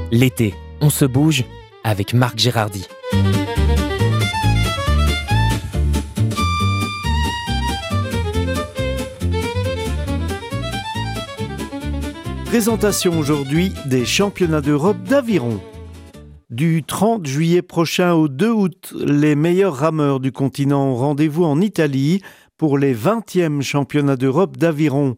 L'été, on se bouge avec Marc Gérardy. Présentation aujourd'hui des championnats d'Europe d'aviron. Du 30 juillet prochain au 2 août, les meilleurs rameurs du continent ont rendez-vous en Italie pour les 20e championnats d'Europe d'aviron.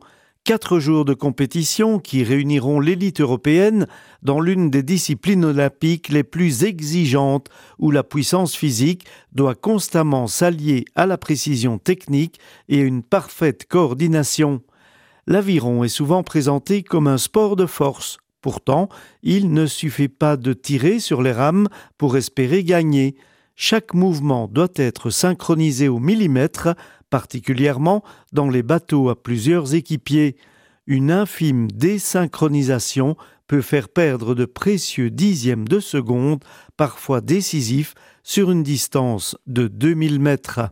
4 jours de compétition qui réuniront l'élite européenne dans l'une des disciplines olympiques les plus exigeantes où la puissance physique doit constamment s'allier à la précision technique et à une parfaite coordination. L'aviron est souvent présenté comme un sport de force. Pourtant, il ne suffit pas de tirer sur les rames pour espérer gagner. Chaque mouvement doit être synchronisé au millimètre, particulièrement dans les bateaux à plusieurs équipiers. Une infime désynchronisation peut faire perdre de précieux dixièmes de seconde, parfois décisifs, sur une distance de 2000 mètres.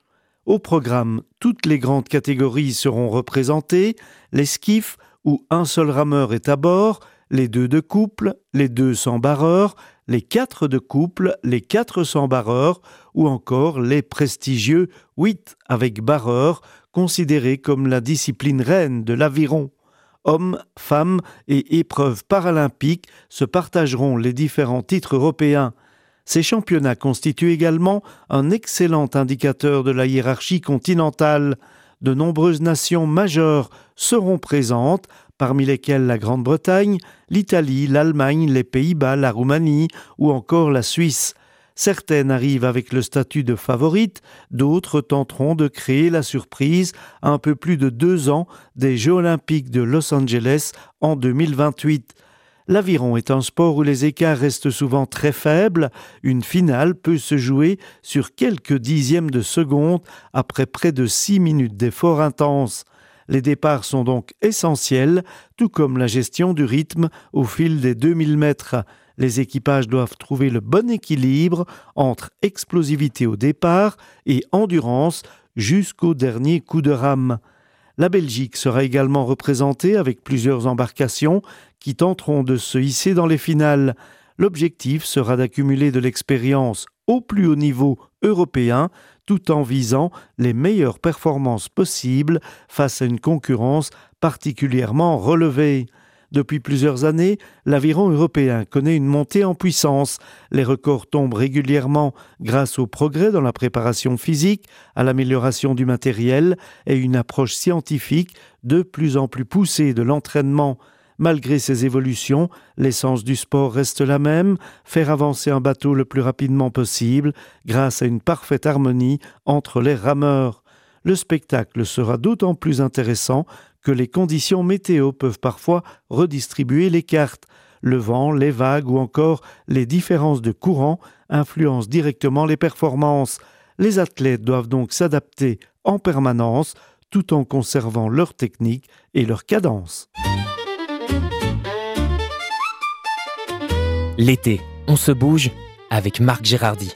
Au programme, toutes les grandes catégories seront représentées, les skiffs où un seul rameur est à bord, les 2 de couple, les 200 barreurs, les 4 de couple, les 400 barreurs ou encore les prestigieux 8 avec barreurs, considérés comme la discipline reine de l'aviron. Hommes, femmes et épreuves paralympiques se partageront les différents titres européens. Ces championnats constituent également un excellent indicateur de la hiérarchie continentale. De nombreuses nations majeures seront présentes, parmi lesquelles la Grande-Bretagne, l'Italie, l'Allemagne, les Pays-Bas, la Roumanie ou encore la Suisse. Certaines arrivent avec le statut de favorite, d'autres tenteront de créer la surprise à un peu plus de 2 ans des Jeux olympiques de Los Angeles en 2028. L'aviron est un sport où les écarts restent souvent très faibles. Une finale peut se jouer sur quelques dixièmes de seconde après près de 6 minutes d'efforts intenses. Les départs sont donc essentiels, tout comme la gestion du rythme au fil des 2000 mètres. Les équipages doivent trouver le bon équilibre entre explosivité au départ et endurance jusqu'au dernier coup de rame. La Belgique sera également représentée avec plusieurs embarcations qui tenteront de se hisser dans les finales. L'objectif sera d'accumuler de l'expérience au plus haut niveau européen tout en visant les meilleures performances possibles face à une concurrence particulièrement relevée. Depuis plusieurs années, l'aviron européen connaît une montée en puissance. Les records tombent régulièrement grâce au progrès dans la préparation physique, à l'amélioration du matériel et une approche scientifique de plus en plus poussée de l'entraînement. Malgré ces évolutions, l'essence du sport reste la même, faire avancer un bateau le plus rapidement possible grâce à une parfaite harmonie entre les rameurs. Le spectacle sera d'autant plus intéressant que les conditions météo peuvent parfois redistribuer les cartes. Le vent, les vagues ou encore les différences de courant influencent directement les performances. Les athlètes doivent donc s'adapter en permanence tout en conservant leur technique et leur cadence. L'été, on se bouge avec Marc Gérardy.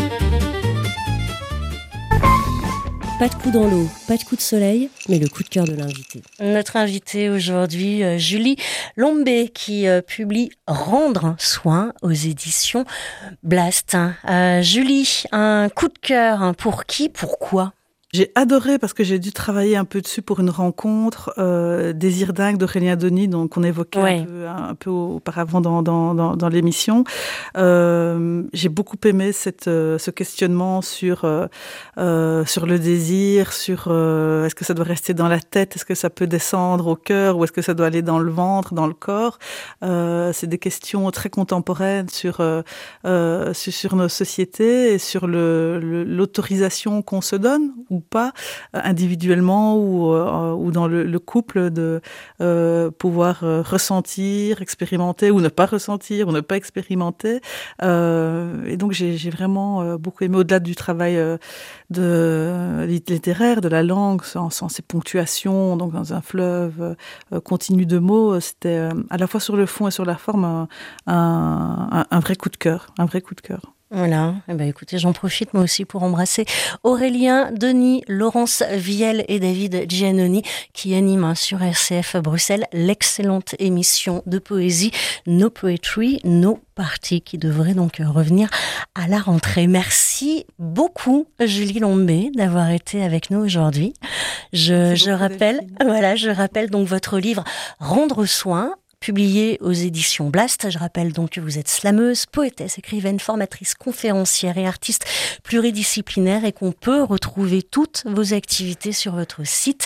Pas de coup dans l'eau, pas de coup de soleil, mais le coup de cœur de l'invité. Notre invitée aujourd'hui, Julie Lombé, qui publie Rendre soin aux éditions Blast. Julie, un coup de cœur pour qui, pourquoi ? J'ai adoré parce que j'ai dû travailler un peu dessus pour une rencontre, Désir dingue d'Aurélien Denis, donc qu'on évoquait ouais. un peu auparavant dans l'émission. J'ai beaucoup aimé ce questionnement sur le désir, sur est-ce que ça doit rester dans la tête, est-ce que ça peut descendre au cœur ou est-ce que ça doit aller dans le ventre, dans le corps. C'est des questions très contemporaines sur nos sociétés et sur l'autorisation qu'on se donne ou pas, individuellement ou dans le couple, de pouvoir ressentir, expérimenter ou ne pas ressentir ou ne pas expérimenter. Et donc j'ai vraiment beaucoup aimé, au-delà du travail littéraire, de la langue, sans ces ponctuations, donc dans un fleuve continu de mots, c'était à la fois sur le fond et sur la forme un vrai coup de cœur, un vrai coup de cœur. Voilà, écoutez, j'en profite moi aussi pour embrasser Aurélien, Denis, Laurence Viel et David Giannoni qui animent sur RCF Bruxelles l'excellente émission de poésie No Poetry, No Party qui devrait donc revenir à la rentrée. Merci beaucoup Julie Lombé d'avoir été avec nous aujourd'hui. Je rappelle donc votre livre Rendre soin, publié aux éditions Blast. Je rappelle donc que vous êtes slameuse, poétesse, écrivaine, formatrice, conférencière et artiste pluridisciplinaire et qu'on peut retrouver toutes vos activités sur votre site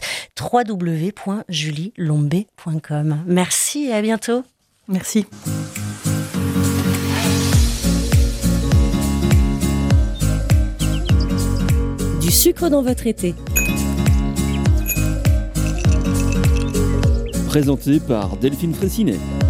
www.julielombé.com. Merci et à bientôt. Merci. Du sucre dans votre été. Présenté par Delphine Fraissinet.